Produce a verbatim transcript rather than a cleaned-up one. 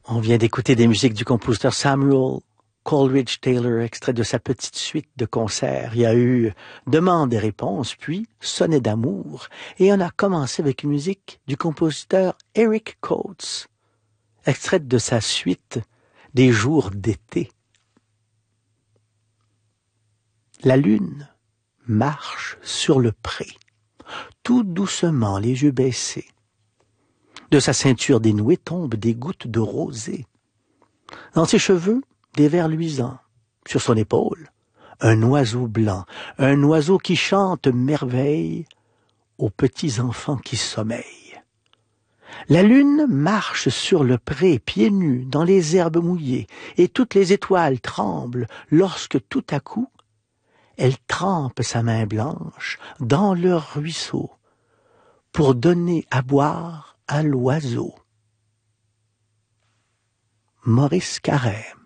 On vient d'écouter des musiques du compositeur Samuel Coleridge Taylor, extrait de sa petite suite de concerts. Il y a eu Demande et réponse, puis Sonnet d'amour. Et on a commencé avec une musique du compositeur Eric Coates, extraite de sa suite Des jours d'été. La lune marche sur le pré, tout doucement, les yeux baissés. De sa ceinture dénouée tombent des gouttes de rosée. Dans ses cheveux, des vers luisants. Sur son épaule, un oiseau blanc, un oiseau qui chante merveille aux petits enfants qui sommeillent. La lune marche sur le pré, pieds nus, dans les herbes mouillées, et toutes les étoiles tremblent lorsque tout à coup, elle trempe sa main blanche dans leur ruisseau pour donner à boire à l'oiseau. Maurice Carême.